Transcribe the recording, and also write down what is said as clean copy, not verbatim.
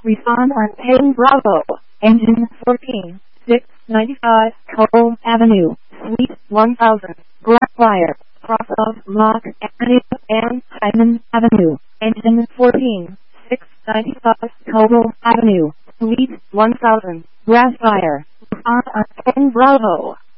Respond on Payne Bravo, engine 14, 695 Cole Avenue, Suite 1000, Blackfire, cross of Lock Avenue and Hyman Avenue, engine 14, 695 Cole Avenue, Suite 1000, Blackfire. Respond on Payne Bravo.